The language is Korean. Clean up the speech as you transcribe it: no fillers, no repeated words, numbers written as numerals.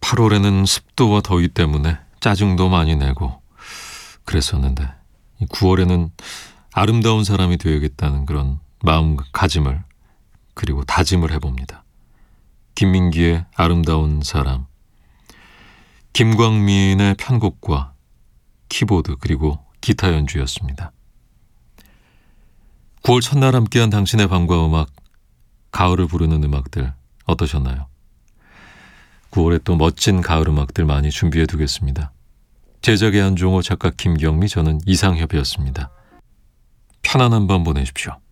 8월에는 습도와 더위 때문에 짜증도 많이 내고 그랬었는데 9월에는 아름다운 사람이 되어야겠다는 그런 마음가짐을 그리고 다짐을 해봅니다. 김민기의 아름다운 사람, 김광민의 편곡과 키보드 그리고 기타 연주였습니다. 9월 첫날 함께한 당신의 밤과 음악, 가을을 부르는 음악들 어떠셨나요? 9월에 또 멋진 가을 음악들 많이 준비해 두겠습니다. 제작의 한종호, 작가 김경미, 저는 이상협이었습니다. 편안한 밤 보내십시오.